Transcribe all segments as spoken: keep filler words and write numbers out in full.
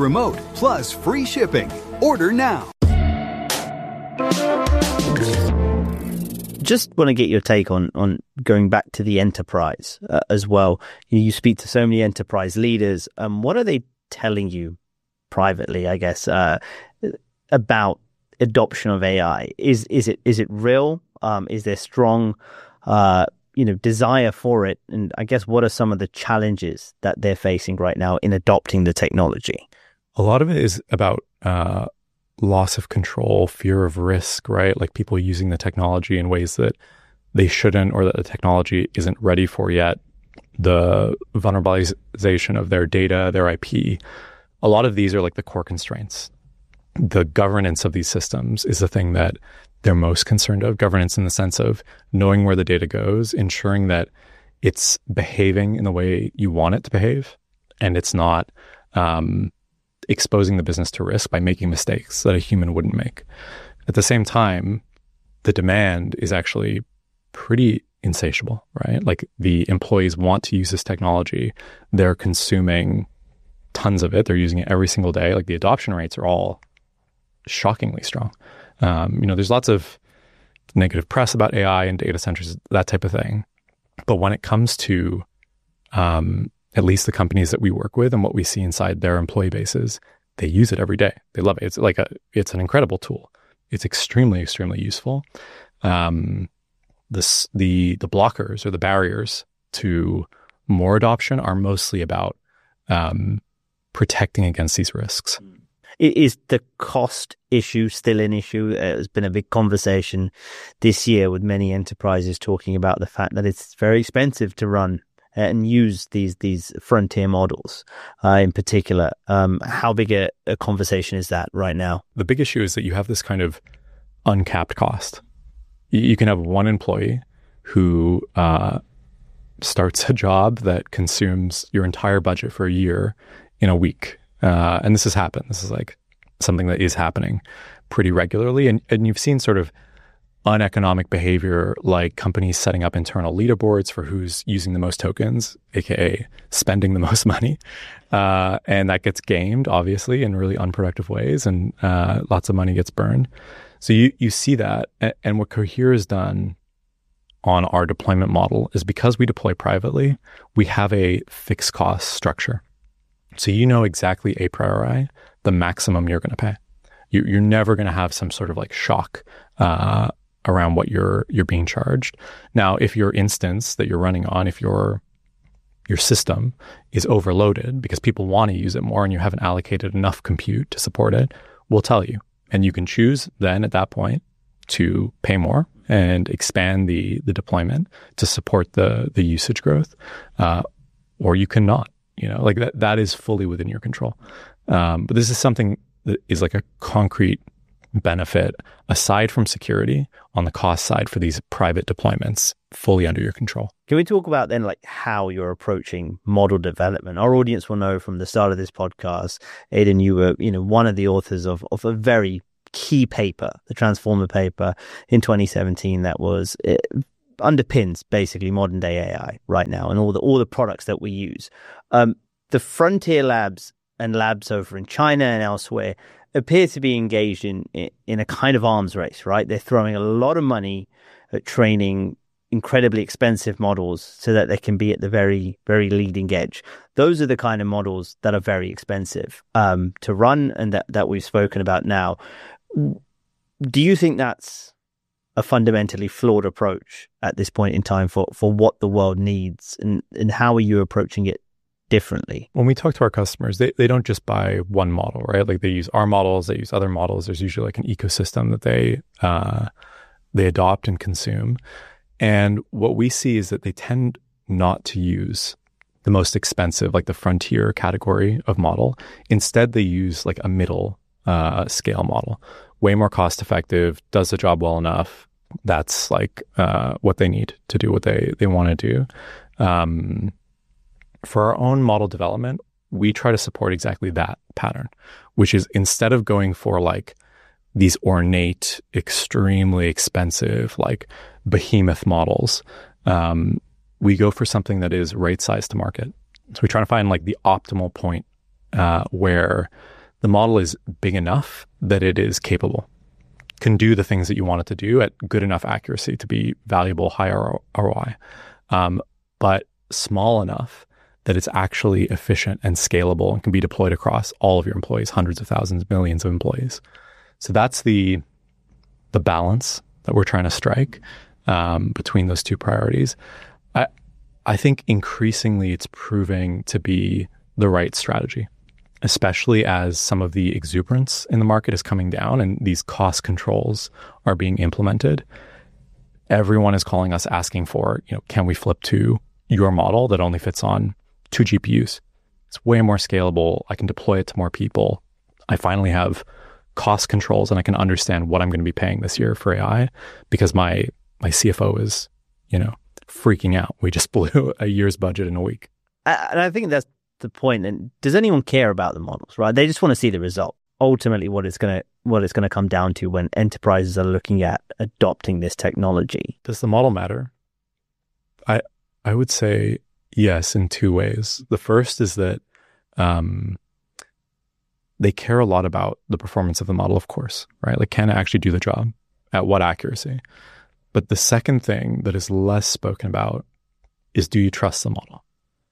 remote, plus free shipping. Order now. Just want to get your take on on going back to the enterprise uh, as well. You, you speak to so many enterprise leaders. Um, what are they telling you privately, I guess, uh, about adoption of A I? Is is it is it real? Um, is there strong, uh, you know, desire for it? And I guess what are some of the challenges that they're facing right now in adopting the technology? A lot of it is about uh, loss of control, fear of risk, right? Like people using the technology in ways that they shouldn't, or that the technology isn't ready for yet. The vulnerabilization of their data, their I P. A lot of these are like the core constraints. The governance of these systems is the thing that they're most concerned of. Governance in the sense of knowing where the data goes, ensuring that it's behaving in the way you want it to behave, and it's not um, exposing the business to risk by making mistakes that a human wouldn't make. At the same time, the demand is actually pretty insatiable, right? Like the employees want to use this technology. They're consuming tons of it. They're using it every single day. Like the adoption rates are all shockingly strong. Um, you know, there's lots of negative press about A I and data centers, that type of thing. But when it comes to um, at least the companies that we work with and what we see inside their employee bases, they use it every day. They love it. It's like a, it's an incredible tool. It's extremely, extremely useful. Um, this, the the blockers or the barriers to more adoption are mostly about um, protecting against these risks. Is the cost issue still an issue? There's been a big conversation this year with many enterprises talking about the fact that it's very expensive to run and use these these frontier models uh, in particular. Um, how big a, a conversation is that right now? The big issue is that you have this kind of uncapped cost. You, you can have one employee who uh, starts a job that consumes your entire budget for a year in a week. Uh, and this has happened. This is like something that is happening pretty regularly. And, and you've seen sort of uneconomic behavior, like companies setting up internal leaderboards for who's using the most tokens, aka spending the most money. Uh, and that gets gamed, obviously, in really unproductive ways, and uh, lots of money gets burned. So you, you see that. And what Cohere has done on our deployment model is, because we deploy privately, we have a fixed cost structure. So you know exactly a priori the maximum you're going to pay. You, you're never going to have some sort of like shock uh, around what you're you're being charged. Now, if your instance that you're running on, if your your system is overloaded because people want to use it more and you haven't allocated enough compute to support it, we'll tell you. And you can choose then at that point to pay more and expand the the deployment to support the the usage growth, uh, or you cannot. You know, like that, that is fully within your control. Um, but this is something that is like a concrete benefit aside from security on the cost side for these private deployments, fully under your control. Can we talk about then like how you're approaching model development? Our audience will know from the start of this podcast, Aidan, you were, you know, one of the authors of, of a very key paper, the Transformer paper in twenty seventeen that was it, underpins basically modern day A I right now and all the all the products that we use. Um, the frontier labs and labs over in China and elsewhere appear to be engaged in in a kind of arms race, right? They're throwing a lot of money at training incredibly expensive models so that they can be at the very, very leading edge. Those are the kind of models that are very expensive um, to run and that, that we've spoken about now. Do you think that's a fundamentally flawed approach at this point in time for, for what the world needs? And, and how are you approaching it differently? When we talk to our customers, they, they don't just buy one model, right? Like they use our models, they use other models. There's usually like an ecosystem that they uh, they adopt and consume. And what we see is that they tend not to use the most expensive, like the frontier category of model. Instead, they use like a middle uh, scale model, way more cost effective, does the job well enough. That's like uh, what they need to do what they, they want to do. Um, for our own model development, we try to support exactly that pattern, which is instead of going for like these ornate, extremely expensive, like behemoth models, um, we go for something that is right sized to market. So we try to find like the optimal point uh, where the model is big enough that it is capable, can do the things that you want it to do at good enough accuracy to be valuable, high R O I, um, but small enough that it's actually efficient and scalable and can be deployed across all of your employees, hundreds of thousands, millions of employees. So that's the the balance that we're trying to strike um, between those two priorities. I I think increasingly it's proving to be the right strategy, especially as some of the exuberance in the market is coming down and these cost controls are being implemented. Everyone is calling us asking for, you know, can we flip to your model that only fits on two G P Us? It's way more scalable. I can deploy it to more people. I finally have cost controls and I can understand what I'm going to be paying this year for A I because my my C F O is, you know, freaking out. We just blew a year's budget in a week. And I think that's the point. And does anyone care about the models, right? They just want to see the result. Ultimately, what it's going to what it's going to come down to when enterprises are looking at adopting this technology. Does the model matter? I I would say yes in two ways. The first is that um, they care a lot about the performance of the model, of course, right? Like, can it actually do the job? At what accuracy? But the second thing that is less spoken about is, do you trust the model?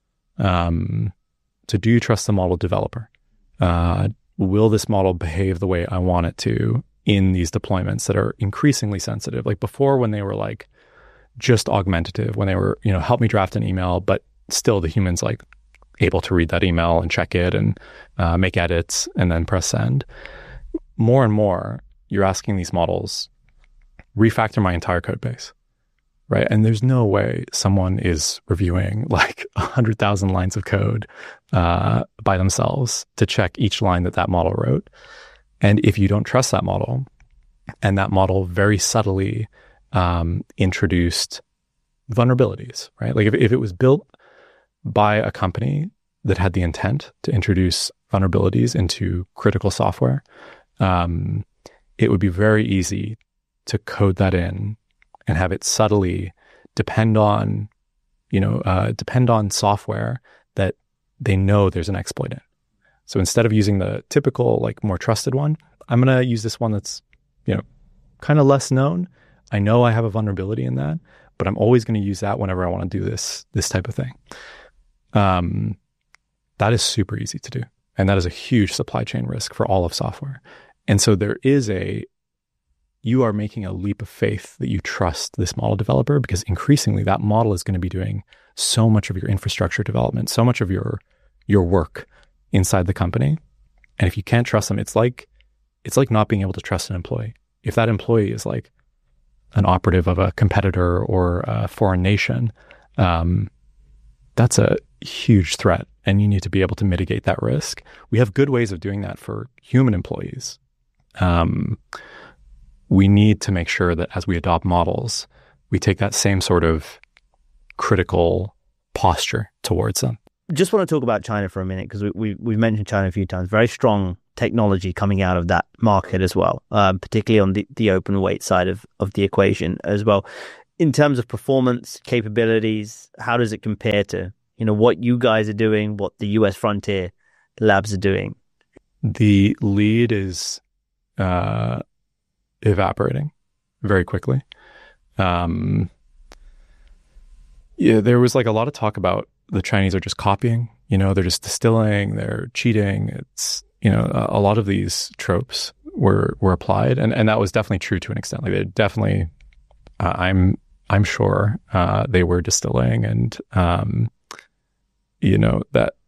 Um, so do you trust the model developer? Uh, will this model behave the way I want it to in these deployments that are increasingly sensitive? Like before, when they were like just augmentative, when they were, you know, help me draft an email, but still the human's like able to read that email and check it and uh, make edits and then press send. More and more, you're asking these models, refactor my entire code base, right? And there's no way someone is reviewing like one hundred thousand lines of code uh, by themselves to check each line that that model wrote. And if you don't trust that model, and that model very subtly um, introduced vulnerabilities, right? Like if, if it was built by a company that had the intent to introduce vulnerabilities into critical software, um, it would be very easy to code that in and have it subtly depend on, you know, uh, depend on software that they know there's an exploit in. So instead of using the typical, like more trusted one, I'm going to use this one that's, you know, kind of less known. I know I have a vulnerability in that, but I'm always going to use that whenever I want to do this, this type of thing. Um, that is super easy to do. And that is a huge supply chain risk for all of software. And so there is a, you are making a leap of faith that you trust this model developer, because increasingly that model is going to be doing so much of your infrastructure development, so much of your, your work inside the company. And if you can't trust them, it's like, it's like not being able to trust an employee. If that employee is like an operative of a competitor or a foreign nation, um, that's a huge threat, and you need to be able to mitigate that risk. We have good ways of doing that for human employees. Um, we need to make sure that as we adopt models, we take that same sort of critical posture towards them. Just want to talk about China for a minute, because we, we, we've mentioned China a few times. Very strong technology coming out of that market as well, um, particularly on the, the open weight side of, of the equation as well. In terms of performance, capabilities, how does it compare to, you know, what you guys are doing, what the U S Frontier Labs are doing? The lead is uh, evaporating very quickly. Um, yeah, there was like a lot of talk about the Chinese are just copying, you know, they're just distilling, they're cheating. It's, you know, a, a lot of these tropes were, were applied. And, and that was definitely true to an extent. Like they definitely, uh, I'm, I'm sure uh, they were distilling, and, um, you know, that